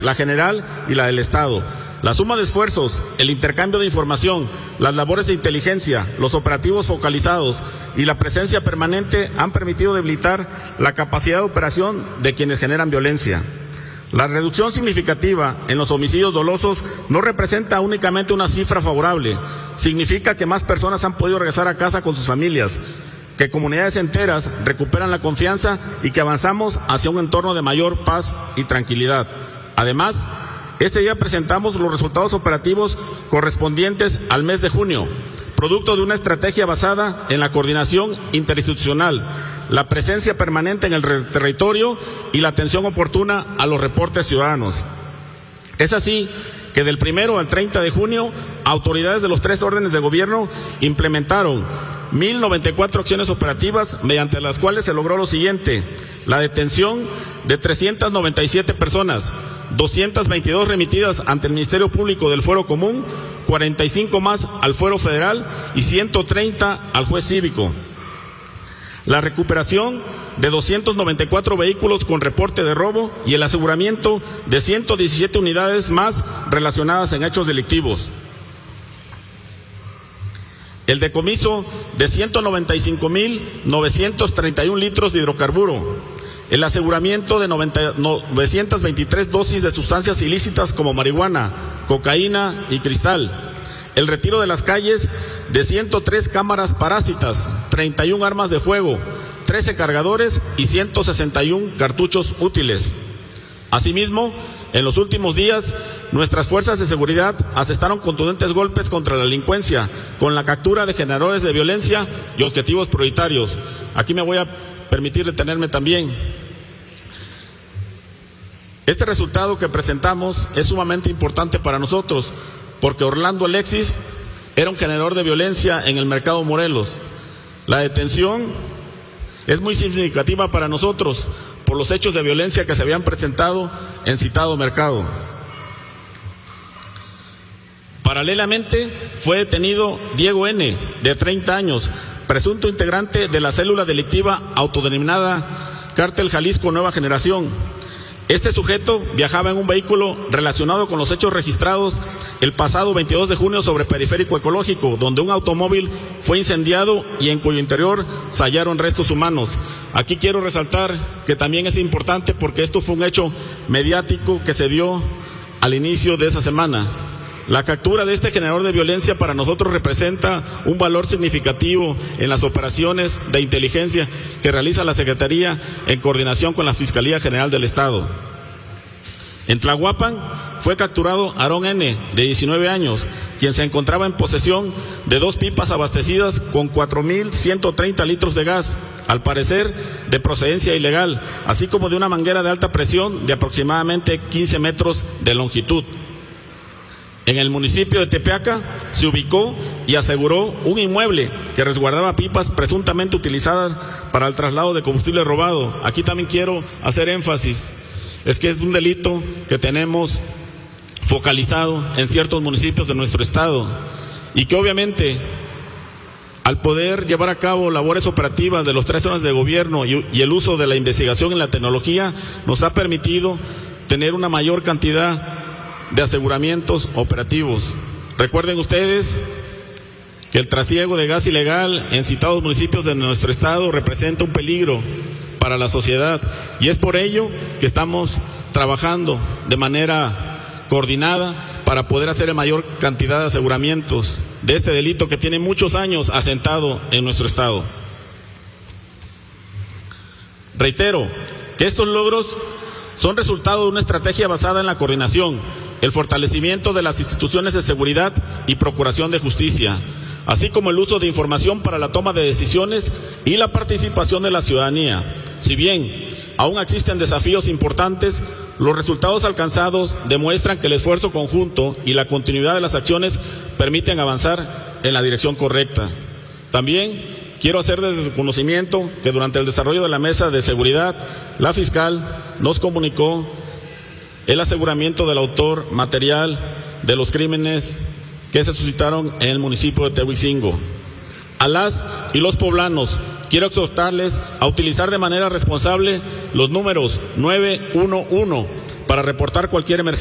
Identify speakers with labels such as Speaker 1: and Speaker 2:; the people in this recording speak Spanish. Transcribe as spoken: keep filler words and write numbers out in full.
Speaker 1: la general y la del Estado. La suma de esfuerzos, el intercambio de información, las labores de inteligencia, los operativos focalizados y la presencia permanente han permitido debilitar la capacidad de operación de quienes generan violencia. La reducción significativa en los homicidios dolosos no representa únicamente una cifra favorable, significa que más personas han podido regresar a casa con sus familias, que comunidades enteras recuperan la confianza y que avanzamos hacia un entorno de mayor paz y tranquilidad. Además, este día presentamos los resultados operativos correspondientes al mes de junio, producto de una estrategia basada en la coordinación interinstitucional, la presencia permanente en el territorio y la atención oportuna a los reportes ciudadanos. Es así que del primero al treinta de junio, autoridades de los tres órdenes de gobierno implementaron mil noventa y cuatro acciones operativas, mediante las cuales se logró lo siguiente: la detención de trescientas noventa y siete personas, doscientas veintidós remitidas ante el Ministerio Público del Fuero Común, cuarenta y cinco más al Fuero Federal y ciento treinta al juez cívico. La recuperación de doscientos noventa y cuatro vehículos con reporte de robo y el aseguramiento de ciento diecisiete unidades más relacionadas en hechos delictivos. El decomiso de ciento noventa y cinco mil novecientos treinta y un litros de hidrocarburo. El aseguramiento de novecientas veintitrés dosis de sustancias ilícitas como marihuana, cocaína y cristal. El retiro de las calles de ciento tres cámaras parásitas, treinta y un armas de fuego, trece cargadores y ciento sesenta y un cartuchos útiles. Asimismo, en los últimos días, nuestras fuerzas de seguridad asestaron contundentes golpes contra la delincuencia, con la captura de generadores de violencia y objetivos prioritarios. Aquí me voy a permitir detenerme también. Este resultado que presentamos es sumamente importante para nosotros, porque Orlando Alexis era un generador de violencia en el mercado Morelos. La detención es muy significativa para nosotros por los hechos de violencia que se habían presentado en citado mercado. Paralelamente, fue detenido Diego N., de treinta años, presunto integrante de la célula delictiva autodenominada Cártel Jalisco Nueva Generación. Este sujeto viajaba en un vehículo relacionado con los hechos registrados el pasado veintidós de junio sobre Periférico Ecológico, donde un automóvil fue incendiado y en cuyo interior se hallaron restos humanos. Aquí quiero resaltar que también es importante porque esto fue un hecho mediático que se dio al inicio de esa semana. La captura de este generador de violencia para nosotros representa un valor significativo en las operaciones de inteligencia que realiza la Secretaría en coordinación con la Fiscalía General del Estado. En Tlahuapan fue capturado Aarón N., de diecinueve años, quien se encontraba en posesión de dos pipas abastecidas con cuatro mil ciento treinta litros de gas, al parecer de procedencia ilegal, así como de una manguera de alta presión de aproximadamente quince metros de longitud. En el municipio de Tepeaca se ubicó y aseguró un inmueble que resguardaba pipas presuntamente utilizadas para el traslado de combustible robado. Aquí también quiero hacer énfasis, es que es un delito que tenemos focalizado en ciertos municipios de nuestro estado y que obviamente al poder llevar a cabo labores operativas de los tres órdenes de gobierno y, y el uso de la investigación en la tecnología nos ha permitido tener una mayor cantidad de aseguramientos operativos. Recuerden ustedes que el trasiego de gas ilegal en citados municipios de nuestro estado representa un peligro para la sociedad y es por ello que estamos trabajando de manera coordinada para poder hacer la mayor cantidad de aseguramientos de este delito que tiene muchos años asentado en nuestro estado. Reitero que estos logros son resultado de una estrategia basada en la coordinación, el fortalecimiento de las instituciones de seguridad y procuración de justicia, así como el uso de información para la toma de decisiones y la participación de la ciudadanía. Si bien aún existen desafíos importantes, los resultados alcanzados demuestran que el esfuerzo conjunto y la continuidad de las acciones permiten avanzar en la dirección correcta. También quiero hacer desde su conocimiento que durante el desarrollo de la mesa de seguridad, la fiscal nos comunicó el aseguramiento del autor material de los crímenes que se suscitaron en el municipio de Tehuicingo. A las y los poblanos quiero exhortarles a utilizar de manera responsable los números nueve uno uno para reportar cualquier emergencia